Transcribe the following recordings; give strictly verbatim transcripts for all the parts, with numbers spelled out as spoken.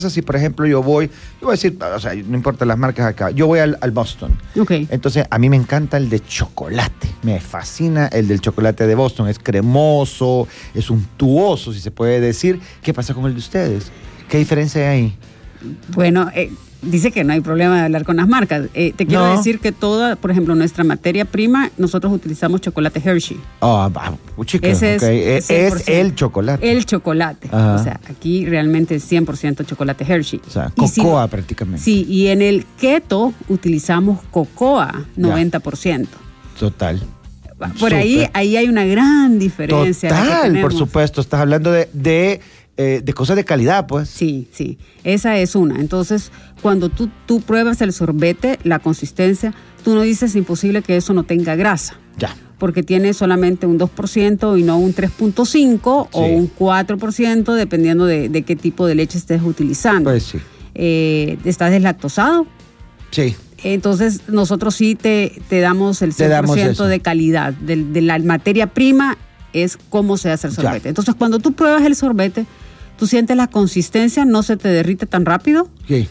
Si, por ejemplo, yo voy, yo voy a decir, o sea, no importa las marcas acá, yo voy al, al Boston. Okay. Entonces, a mí me encanta el de chocolate. Me fascina el del chocolate de Boston. Es cremoso, es untuoso, si se puede decir. ¿Qué pasa con el de ustedes? ¿Qué diferencia hay ahí? Bueno, eh, dice que no hay problema de hablar con las marcas. Eh, te quiero no. decir que toda, por ejemplo, nuestra materia prima, nosotros utilizamos chocolate Hershey. Oh, chica, Ese okay. es, es el chocolate. El chocolate. Ajá. O sea, aquí realmente es cien por ciento chocolate Hershey. O sea, y cocoa si, prácticamente. Sí, y en el keto utilizamos cocoa, noventa por ciento. Ya. Total. Por Super. ahí, ahí hay una gran diferencia. Total, por supuesto. Estás hablando de... de Eh, de cosas de calidad, pues. Sí, sí, esa es una. Entonces, cuando tú, tú pruebas el sorbete, la consistencia, tú no dices imposible que eso no tenga grasa. Ya. Porque tiene solamente un dos por ciento y no un tres punto cinco por ciento sí. o un cuatro por ciento, dependiendo de, de qué tipo de leche estés utilizando. Pues sí. Eh, ¿Estás deslactosado? Sí. Entonces, nosotros sí te, te damos el cien por ciento de calidad. De, de la materia prima es cómo se hace el sorbete. Ya. Entonces, cuando tú pruebas el sorbete, tú sientes la consistencia, no se te derrite tan rápido. Sí.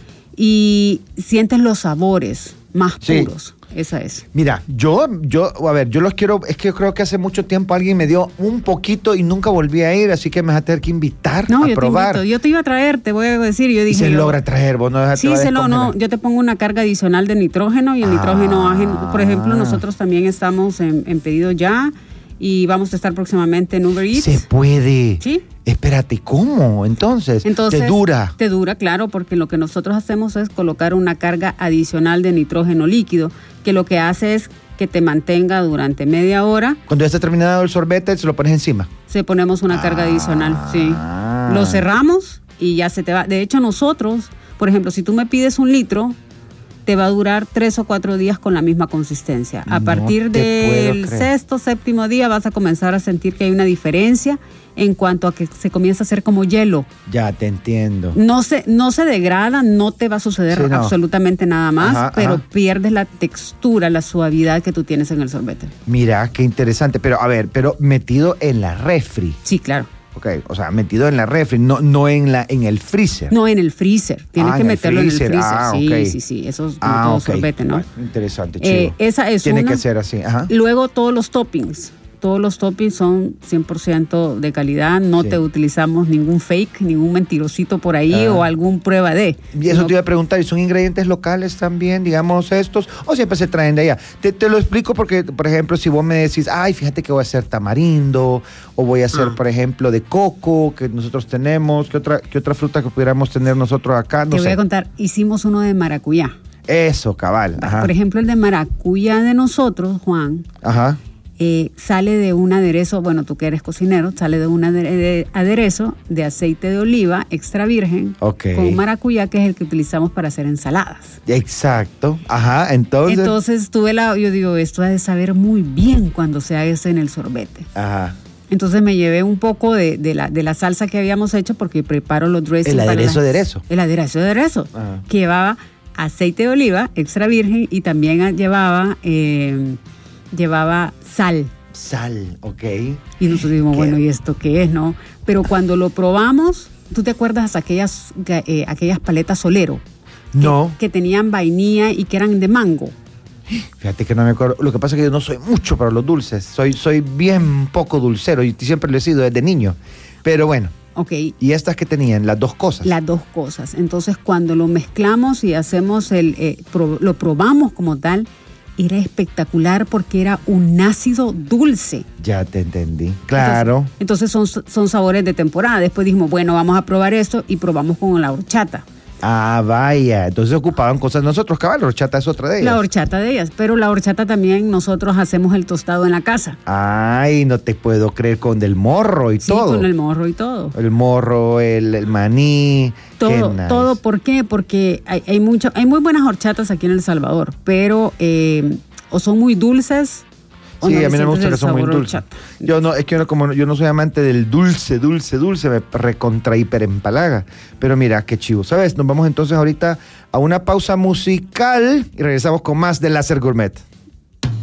Y sientes los sabores más sí. puros. Esa es. Mira, yo, yo, a ver, yo los quiero, es que yo creo que hace mucho tiempo alguien me dio un poquito y nunca volví a ir, así que me vas a tener que invitar no, a yo probar. Te invito. Yo te iba a traer, te voy a decir, yo dije. Y se yo, logra traer, vos no dejaste. Sí, se lo, no, yo te pongo una carga adicional de nitrógeno y el ah. nitrógeno, por ejemplo, nosotros también estamos en, en pedido ya. Y vamos a estar próximamente en Uber Eats. Se puede. Sí. Espérate, ¿cómo? Entonces, Entonces, ¿te dura? Te dura, claro, porque lo que nosotros hacemos es colocar una carga adicional de nitrógeno líquido, que lo que hace es que te mantenga durante media hora. Cuando ya está terminado el sorbete, se lo pones encima. Se ponemos una ah. carga adicional, sí. Lo cerramos y ya se te va. De hecho, nosotros, por ejemplo, si tú me pides un litro, te va a durar tres o cuatro días con la misma consistencia. A no partir del sexto, séptimo día vas a comenzar a sentir que hay una diferencia en cuanto a que se comienza a hacer como hielo. Ya, te entiendo. No se, no se degrada, no te va a suceder sí, no. absolutamente nada más, ajá, pero ajá. pierdes la textura, la suavidad que tú tienes en el sorbete. Mira, qué interesante. Pero, a ver, pero metido en la refri. Sí, claro. Ok, o sea, metido en la refri, no, no en la en el freezer. No, en el freezer. Tienes ah, que en meterlo el en el freezer. Ah, sí, okay. sí, sí. Eso es como ah, todo okay. sorbete, ¿no? Bueno, interesante, chido. Eh, esa es Tiene una. que ser así, ajá. Luego todos los toppings. Todos los toppings son cien por ciento de calidad, no sí. te utilizamos ningún fake, ningún mentirosito por ahí ah. o algún prueba de. Y eso no, te iba a preguntar, ¿y son ingredientes locales también, digamos, estos? ¿O siempre se traen de allá? Te, te lo explico porque, por ejemplo, si vos me decís, ay, fíjate que voy a hacer tamarindo, o voy a hacer, ah. por ejemplo, de coco, que nosotros tenemos, ¿qué otra, qué otra fruta que pudiéramos tener nosotros acá? No te sé. voy a contar, hicimos uno de maracuyá. Eso, cabal. Ajá. Por ejemplo, el de maracuyá de nosotros, Juan. Ajá. Eh, sale de un aderezo, bueno, tú que eres cocinero, sale de un aderezo de aceite de oliva extra virgen okay. con maracuyá, que es el que utilizamos para hacer ensaladas. Exacto, ajá, entonces... Entonces tuve la, yo digo, esto ha de saber muy bien cuando se hace en el sorbete. Ajá. Entonces me llevé un poco de, de, la, de la salsa que habíamos hecho porque preparo los dressings. El aderezo para de aderezo. El aderezo de aderezo, ajá. que llevaba aceite de oliva extra virgen y también llevaba... Eh, llevaba sal. Sal, ok. Y nosotros dijimos, bueno, ¿y esto qué es, no? Pero cuando lo probamos, ¿tú te acuerdas aquellas, eh, aquellas paletas Solero? No. Que, que tenían vainilla y que eran de mango. Fíjate que no me acuerdo. Lo que pasa es que yo no soy mucho para los dulces. Soy, soy bien poco dulcero y siempre lo he sido desde niño. Pero bueno. Ok. ¿Y estas que tenían? Las dos cosas. Las dos cosas. Entonces, cuando lo mezclamos y hacemos el, eh, pro, lo probamos como tal, era espectacular porque era un ácido dulce. Ya te entendí. Claro. Entonces, entonces son, son sabores de temporada. Después dijimos, bueno, vamos a probar esto y probamos con la horchata. Ah, vaya. Entonces ocupaban cosas nosotros, cabal. La horchata es otra de ellas. La horchata de ellas. Pero la horchata también nosotros hacemos el tostado en la casa. Ay, no te puedo creer, con del morro y sí, todo. Sí, con el morro y todo. El morro, el, el maní. Todo, nice. todo. ¿Por qué? Porque hay, hay, mucho, hay muy buenas horchatas aquí en El Salvador, pero eh, o son muy dulces. Sí, no a mí no me gusta que son muy dulces. Yo no, es que yo no, como yo no soy amante del dulce, dulce, dulce, me recontra hiper empalaga. Pero mira, qué chivo. ¿Sabes? Nos vamos entonces ahorita a una pausa musical y regresamos con más de Láser Gourmet.